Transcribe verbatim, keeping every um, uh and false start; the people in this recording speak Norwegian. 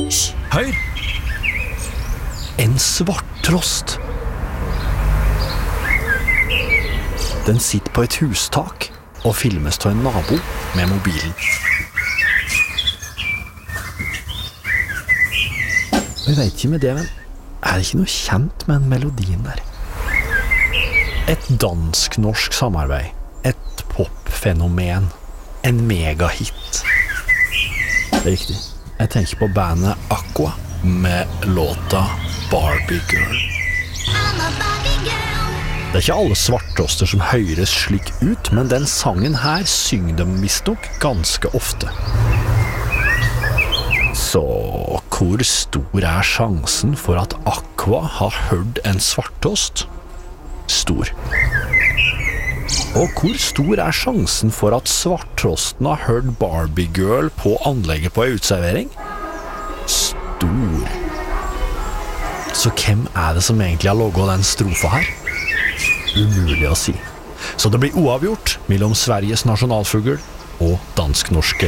Hør! En svarttrost. Den sitter på et hustak og filmes av en nabo med mobilen. Jeg vet ikke med det, men er det ikke noe kjent med en melodien der? Et dansk-norsk samarbeid. Et popfenomen. En megahit. Det er riktig. Jeg tenker på bandet Aqua med låta Barbie Girl. Det er ikke alle svarttroster som høres slik ut, men den sangen her synger de visstnok ganske ofte. Så hvor stor er sjansen for at Aqua har hørt en svarttrost? Stor. Og hvor stor er sjansen for at svarttrosten har hørt Barbie Girl på anlegget på en utservering? Stor. Så hvem er det som egentlig har logget den strofa her? Umulig å si. Så det blir uavgjort mellom Sveriges nasjonalfugl og dansk-norske